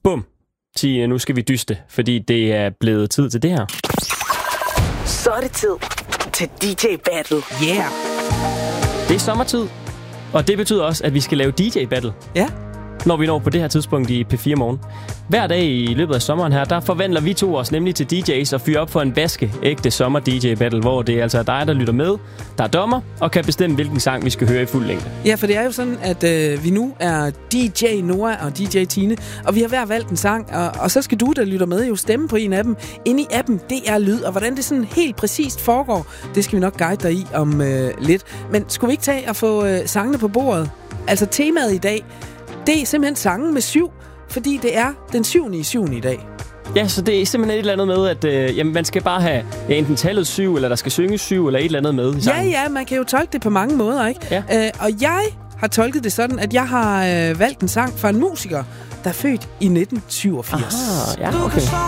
bum, sige, nu skal vi dyste, fordi det er blevet tid til det her. Så er det tid til DJ Battle. Yeah! Det er sommertid, og det betyder også, at vi skal lave DJ Battle. Ja. Når vi når på det her tidspunkt i P4 Morgen. Hver dag i løbet af sommeren her, der forvandler vi to os nemlig til DJ's og fyrer op for en vaskeægte sommer-DJ-battle, hvor det er altså dig, der lytter med, der er dommer, og kan bestemme, hvilken sang vi skal høre i fuld længde. Ja, for det er jo sådan, at vi nu er DJ Noah og DJ Tine, og vi har hver valgt en sang, og så skal du, der lytter med, jo stemme på en af dem. Inde i appen, det er lyd, og hvordan det sådan helt præcist foregår, det skal vi nok guide dig i om lidt. Men skulle vi ikke tage og få sangene på bordet? Altså temaet i dag, det er simpelthen sangen med 7, fordi det er den 7. i dag. Ja, så det er simpelthen et eller andet med, at jamen, man skal bare have enten tallet 7, eller der skal synge 7, eller et eller andet med i sangen. Ja, man kan jo tolke det på mange måder, ikke? Ja. Og jeg har tolket det sådan, at jeg har valgt en sang fra en musiker, der er født i 1987. Aha, ja, okay.